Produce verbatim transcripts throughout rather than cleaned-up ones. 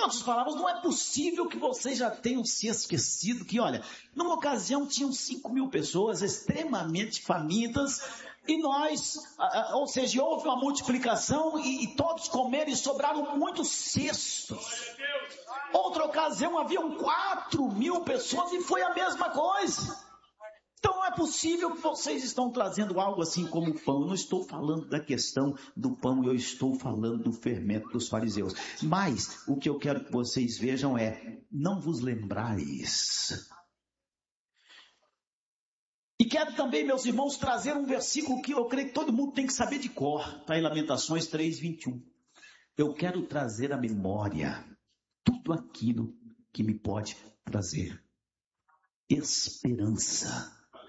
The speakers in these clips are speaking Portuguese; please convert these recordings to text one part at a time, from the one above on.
outras palavras, não é possível que vocês já tenham se esquecido que, olha, numa ocasião tinham cinco mil pessoas extremamente famintas, e nós, ou seja, houve uma multiplicação e, e todos comeram e sobraram muitos cestos. Outra ocasião haviam quatro mil pessoas e foi a mesma coisa. Então não é possível que vocês estão trazendo algo assim como o pão. Eu não estou falando da questão do pão, eu estou falando do fermento dos fariseus. Mas o que eu quero que vocês vejam é, não vos lembrais. E quero também, meus irmãos, trazer um versículo que eu creio que todo mundo tem que saber de cor. Está em Lamentações três, vinte e um. Eu quero trazer à memória tudo aquilo que me pode trazer esperança.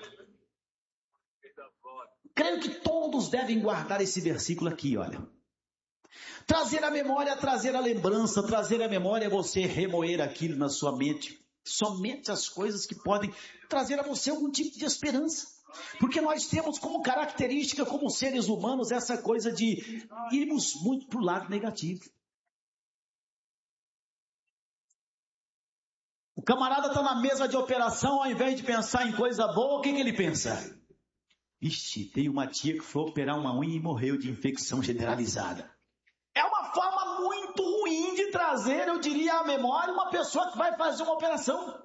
Creio que todos devem guardar esse versículo aqui, olha. Trazer a memória, trazer a lembrança, trazer a memória é você remoer aquilo na sua mente. Somente as coisas que podem trazer a você algum tipo de esperança. Porque nós temos como característica, como seres humanos, essa coisa de irmos muito para o lado negativo. O camarada está na mesa de operação, ao invés de pensar em coisa boa, o que, que ele pensa? Ixi, tem uma tia que foi operar uma unha e morreu de infecção generalizada. É uma forma muito ruim de trazer, eu diria, à memória uma pessoa que vai fazer uma operação.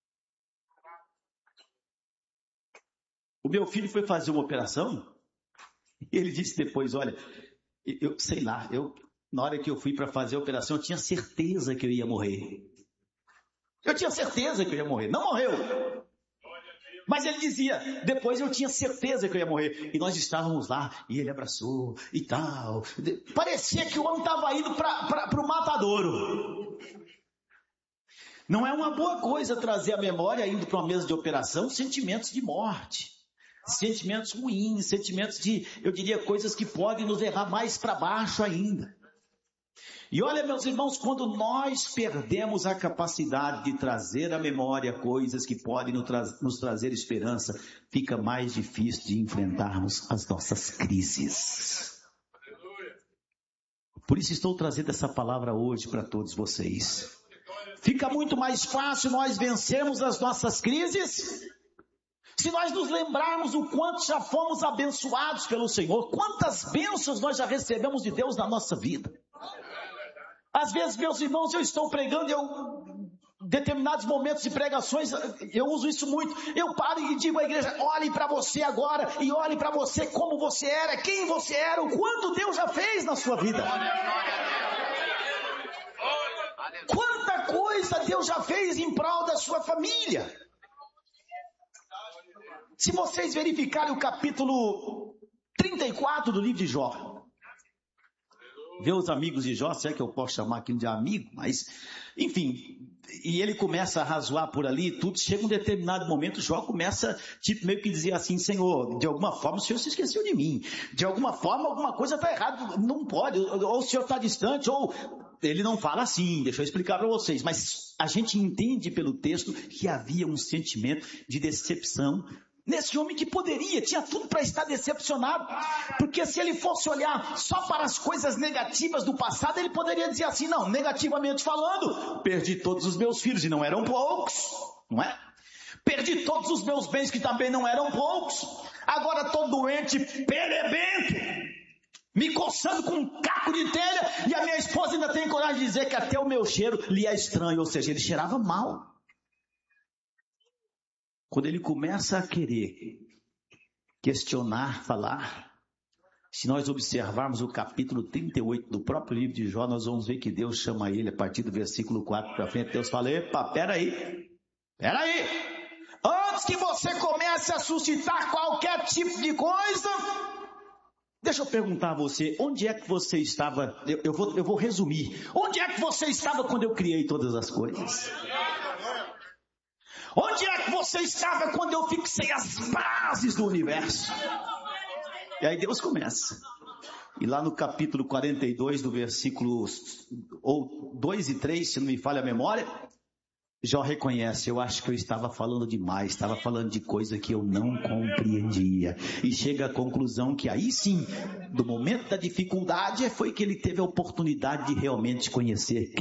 O meu filho foi fazer uma operação e ele disse depois, olha, eu sei lá, eu, na hora que eu fui para fazer a operação, eu tinha certeza que eu ia morrer. Eu tinha certeza que eu ia morrer. Não morreu. Mas ele dizia, depois eu tinha certeza que eu ia morrer. E nós estávamos lá, e ele abraçou, e tal. Parecia que o homem estava indo para o matadouro. Não é uma boa coisa trazer à memória, indo para uma mesa de operação, sentimentos de morte. Sentimentos ruins, sentimentos de, eu diria, coisas que podem nos levar mais para baixo ainda. E olha, meus irmãos, quando nós perdemos a capacidade de trazer à memória coisas que podem nos, tra- nos trazer esperança, fica mais difícil de enfrentarmos as nossas crises. Por isso estou trazendo essa palavra hoje para todos vocês. Fica muito mais fácil nós vencermos as nossas crises se nós nos lembrarmos o quanto já fomos abençoados pelo Senhor, quantas bênçãos nós já recebemos de Deus na nossa vida. Às vezes, meus irmãos, eu estou pregando, eu, em determinados momentos de pregações, eu uso isso muito. Eu paro e digo à igreja, olhe para você agora e olhe para você como você era, quem você era, o quanto Deus já fez na sua vida. Quanta coisa Deus já fez em prol da sua família. Se vocês verificarem o capítulo trinta e quatro do livro de Jó, ver os amigos de Jó, se é que eu posso chamar aquilo de amigo, mas, enfim, e ele começa a razoar por ali, tudo, chega um determinado momento, Jó começa, tipo, meio que dizer assim, Senhor, de alguma forma o Senhor se esqueceu de mim, de alguma forma alguma coisa está errada, não pode, ou o Senhor está distante, ou ele não fala assim, deixa eu explicar para vocês, mas a gente entende pelo texto que havia um sentimento de decepção nesse homem que poderia, tinha tudo para estar decepcionado, porque se ele fosse olhar só para as coisas negativas do passado, ele poderia dizer assim, não, negativamente falando, perdi todos os meus filhos e não eram poucos, não é? Perdi todos os meus bens que também não eram poucos, agora estou doente, perebento, me coçando com um caco de telha e a minha esposa ainda tem coragem de dizer que até o meu cheiro lhe é estranho, ou seja, ele cheirava mal. Quando ele começa a querer questionar, falar, se nós observarmos o capítulo trinta e oito do próprio livro de Jó, nós vamos ver que Deus chama ele a partir do versículo quatro para frente. Deus fala, epa, peraí, peraí, antes que você comece a suscitar qualquer tipo de coisa, deixa eu perguntar a você, onde é que você estava, eu, eu, vou, eu vou resumir, onde é que você estava quando eu criei todas as coisas? Onde é que você estava quando eu fixei as bases do universo? E aí Deus começa. E lá no capítulo quarenta e dois, do versículo ou dois e três, se não me falha a memória, Jó reconhece, eu acho que eu estava falando demais, estava falando de coisa que eu não compreendia. E chega à conclusão que aí sim, do momento da dificuldade, foi que ele teve a oportunidade de realmente conhecer